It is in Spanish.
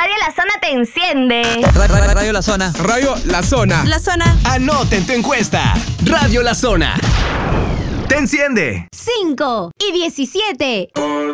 Radio La Zona te enciende. Radio La Zona. Radio La Zona. La Zona. Anoten tu encuesta. Radio La Zona te enciende. 5 y 17.